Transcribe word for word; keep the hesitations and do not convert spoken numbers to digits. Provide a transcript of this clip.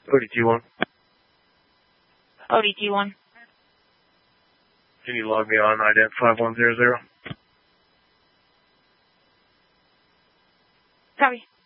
O D T one. O D T one. Can you log me on ident five one zero zero? Copy.